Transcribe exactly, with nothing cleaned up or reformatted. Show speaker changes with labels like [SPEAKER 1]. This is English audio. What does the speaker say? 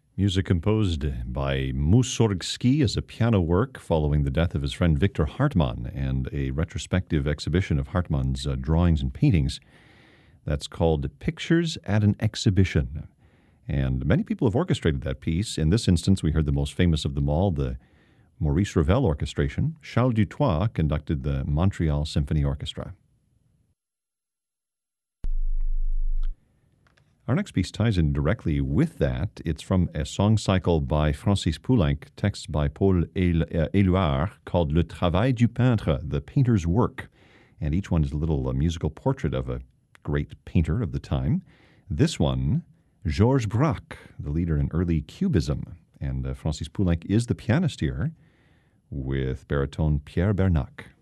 [SPEAKER 1] Music composed by Mussorgsky as a piano work following the death of his friend Victor Hartmann and a retrospective exhibition of Hartmann's uh, drawings and paintings. That's called Pictures at an Exhibition. And many people have orchestrated that piece. In this instance, we heard the most famous of them all, the Maurice Ravel Orchestration. Charles Dutoit conducted the Montreal Symphony Orchestra. Our next piece ties in directly with that. It's from a song cycle by Francis Poulenc, texts by Paul Éluard, called Le Travail du Peintre, the painter's work. And each one is a little uh, musical portrait of a great painter of the time. This one, Georges Braque, the leader in early Cubism. And uh, Francis Poulenc is the pianist here with baritone Pierre Bernac.